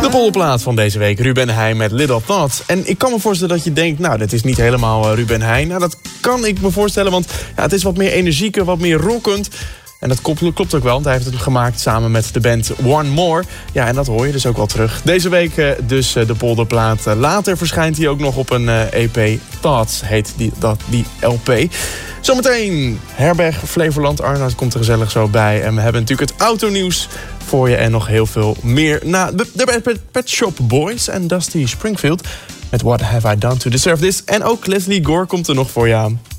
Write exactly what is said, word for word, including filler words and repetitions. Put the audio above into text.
De polderplaat van deze week, Ruben Heijn met Little Thoughts. En ik kan me voorstellen dat je denkt, nou, dit is niet helemaal uh, Ruben Heijn. Nou, dat kan ik me voorstellen, want ja, het is wat meer energieker, wat meer rockend. En dat klopt, klopt ook wel, want hij heeft het gemaakt samen met de band One More. Ja, en dat hoor je dus ook wel terug. Deze week uh, dus uh, de polderplaat. Uh, later verschijnt hij ook nog op een uh, E P. Thoughts heet die, dat, die L P. Zometeen Herberg Flevoland. Arnoud komt er gezellig zo bij. En we hebben natuurlijk het autonieuws voor je en nog heel veel meer. Na de, de Pet Shop Boys en Dusty Springfield met What Have I Done to Deserve This. En ook Leslie Gore komt er nog voor je aan.